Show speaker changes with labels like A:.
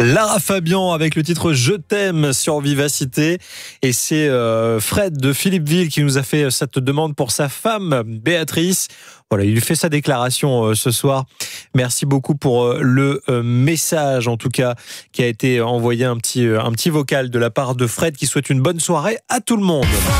A: Lara Fabian avec le titre Je t'aime sur Vivacité. Et c'est Fred de Philippeville qui nous a fait cette demande pour sa femme Béatrice. Voilà, il lui fait sa déclaration ce soir. Merci beaucoup pour le message, en tout cas, qui a été envoyé, un petit vocal de la part de Fred qui souhaite une bonne soirée à tout le monde.